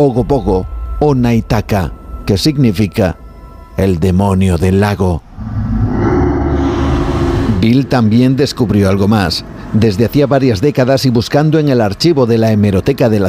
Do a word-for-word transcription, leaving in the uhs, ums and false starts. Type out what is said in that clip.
Ogopogo o Naitaka, que significa el demonio del lago. Bill también descubrió algo más. Desde hacía varias décadas y buscando en el archivo de la hemeroteca de la